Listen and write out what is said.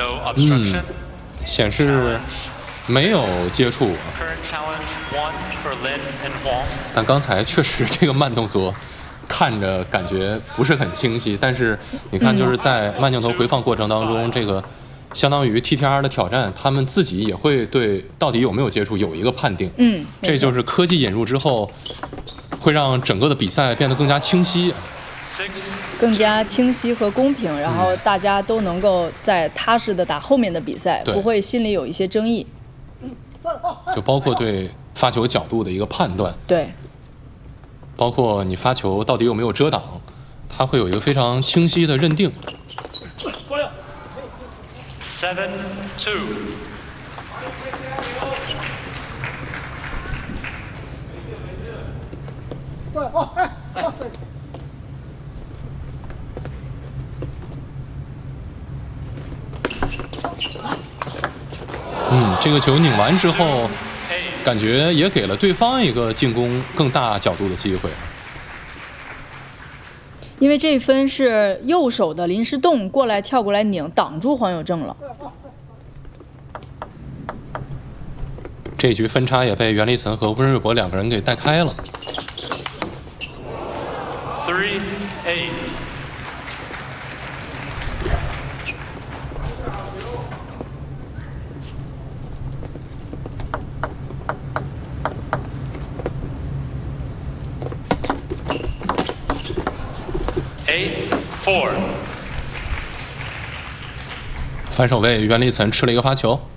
嗯，显示没有接触。但刚才确实这个慢动作看着感觉不是很清晰，但是你看就是在慢镜头回放过程当中，这个相当于 TTR 的挑战，他们自己也会对到底有没有接触有一个判定。这就是科技引入之后，会让整个的比赛变得更加清晰。 更加清晰和公平，然后大家都能够在踏实的打后面的比赛，不会心里有一些争议。 就包括对发球角度的一个判断， 对， 包括你发球到底有没有遮挡，它会有一个非常清晰的认定。 7-2。 这个球拧完之后，感觉也给了对方一个进攻更大角度的机会。 因为这一分是右手的临时动过来跳过来拧，挡住黄有正了。 这局分差也被袁立岑和温瑞博两个人给带开了。 3-8。8-4。 反手为袁立岑吃了一个发球。